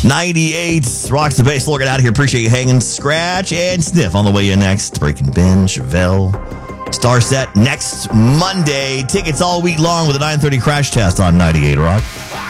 98 rocks the bass. Looking out of here. Appreciate you hanging. Scratch and Sniff on the way in next. Breaking Ben, Chevelle. Star Set next Monday. Tickets all week long with a 9:30 crash test on 98 Rock.